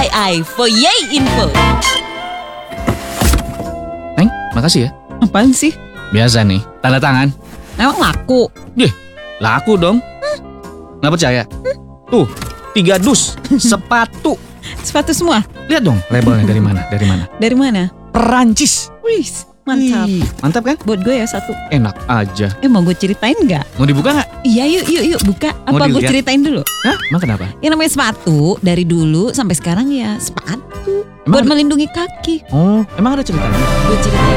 FYI for Yay Info. Neng, makasih ya. Apaan sih? Biasa nih, tanda tangan. Emang laku? Laku dong. Nggak percaya? Tuh, 3 dus sepatu. Sepatu semua? Lihat dong labelnya dari mana? Dari mana? Dari mana? Perancis. Wih, mantap. Wih, mantap kan? Buat gue ya satu. Enak aja. Mau gue ceritain nggak? Mau dibuka nggak? Iya, yuk buka. Mau Apa gue dilihat? ceritain dulu? Hah? Emang kenapa? Yang namanya sepatu dari dulu sampai sekarang ya sepatu Emang buat ada- melindungi kaki. Oh, emang ada ceritanya? Gue ceritain.